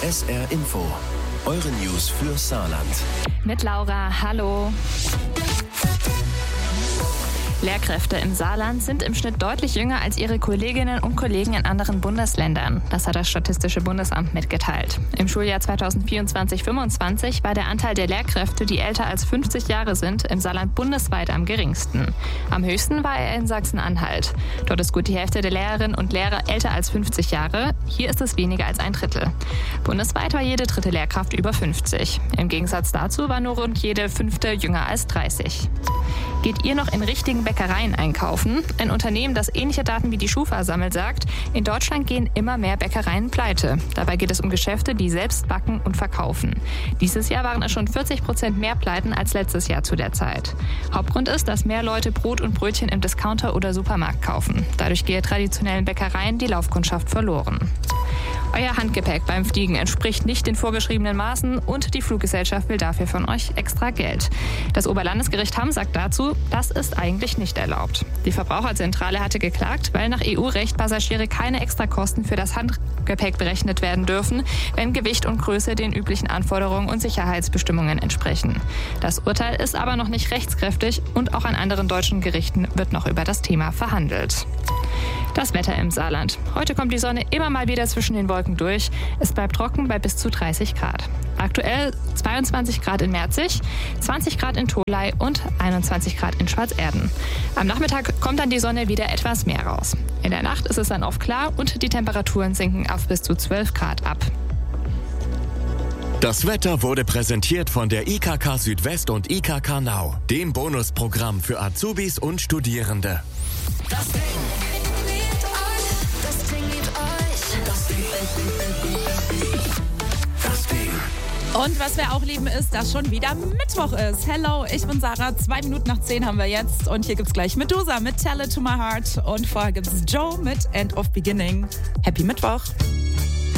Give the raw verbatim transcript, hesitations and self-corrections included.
S R Info. Eure News für Saarland. Mit Laura, hallo. Lehrkräfte im Saarland sind im Schnitt deutlich jünger als ihre Kolleginnen und Kollegen in anderen Bundesländern. Das hat das Statistische Bundesamt mitgeteilt. Im Schuljahr zweitausendvierundzwanzig fünfundzwanzig war der Anteil der Lehrkräfte, die älter als fünfzig Jahre sind, im Saarland bundesweit am geringsten. Am höchsten war er in Sachsen-Anhalt. Dort ist gut die Hälfte der Lehrerinnen und Lehrer älter als fünfzig Jahre. Hier ist es weniger als ein Drittel. Bundesweit war jede dritte Lehrkraft über fünfzig. Im Gegensatz dazu war nur rund jede fünfte jünger als dreißig. Geht ihr noch in richtigen Bäckereien einkaufen? Ein Unternehmen, das ähnliche Daten wie die Schufa sammelt, sagt, in Deutschland gehen immer mehr Bäckereien pleite. Dabei geht es um Geschäfte, die selbst backen und verkaufen. Dieses Jahr waren es schon vierzig Prozent mehr Pleiten als letztes Jahr zu der Zeit. Hauptgrund ist, dass mehr Leute Brot und Brötchen im Discounter oder Supermarkt kaufen. Dadurch gehe traditionellen Bäckereien die Laufkundschaft verloren. Euer Handgepäck beim Fliegen entspricht nicht den vorgeschriebenen Maßen und die Fluggesellschaft will dafür von euch extra Geld. Das Oberlandesgericht Hamm sagt dazu, das ist eigentlich nicht erlaubt. Die Verbraucherzentrale hatte geklagt, weil nach E U-Recht Passagiere keine Extrakosten für das Handgepäck berechnet werden dürfen, wenn Gewicht und Größe den üblichen Anforderungen und Sicherheitsbestimmungen entsprechen. Das Urteil ist aber noch nicht rechtskräftig und auch an anderen deutschen Gerichten wird noch über das Thema verhandelt. Das Wetter im Saarland. Heute kommt die Sonne immer mal wieder zwischen den Wolken durch. Es bleibt trocken bei bis zu dreißig Grad. Aktuell zweiundzwanzig Grad in Merzig, zwanzig Grad in Tholey und einundzwanzig Grad in Schwarzerden. Am Nachmittag kommt dann die Sonne wieder etwas mehr raus. In der Nacht ist es dann oft klar und die Temperaturen sinken auf bis zu zwölf Grad ab. Das Wetter wurde präsentiert von der I K K Südwest und I K K Now, dem Bonusprogramm für Azubis und Studierende. Das Ding liebt euch, das Ding liebt euch, das Ding, Das Ding. Und was wir auch lieben ist, dass schon wieder Mittwoch ist. Hello, ich bin Sarah. Zwei Minuten nach zehn haben wir jetzt. Und hier gibt's gleich Medusa mit Tell It To My Heart. Und vorher gibt's Joe mit End of Beginning. Happy Mittwoch.